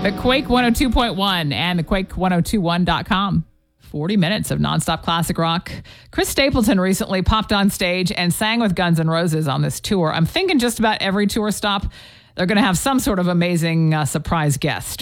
The Quake 102.1 and the Quake1021.com. 40 minutes of nonstop classic rock. Chris Stapleton recently popped on stage and sang with Guns N' Roses on this tour. I'm thinking just about every tour stop, they're going to have some sort of amazing surprise guest.